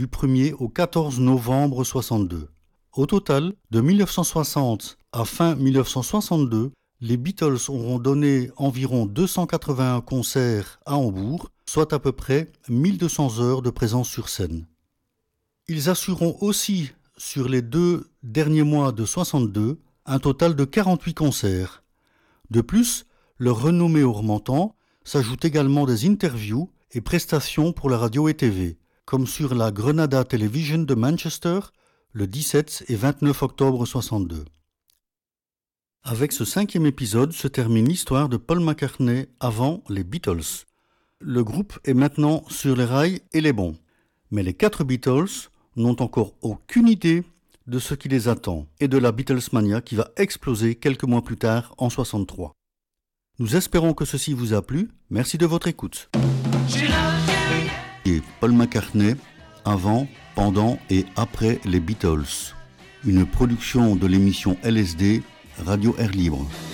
du 1er au 14 novembre 62. Au total, de 1960 à fin 1962, les Beatles auront donné environ 281 concerts à Hambourg, soit à peu près 1200 heures de présence sur scène. Ils assureront aussi, sur les 2 derniers mois de 62, un total de 48 concerts. De plus, leur renommée augmentant, s'ajoutent également des interviews et prestations pour la radio et TV, comme sur la Grenada Television de Manchester, le 17 et 29 octobre 62. Avec ce 5e épisode se termine l'histoire de Paul McCartney avant les Beatles. Le groupe est maintenant sur les rails et les bons. Mais les 4 Beatles n'ont encore aucune idée de ce qui les attend et de la Beatlesmania qui va exploser quelques mois plus tard en 63. Nous espérons que ceci vous a plu. Merci de votre écoute. Et Paul McCartney avant, pendant et après les Beatles. Une production de l'émission LSD Radio Air Libre.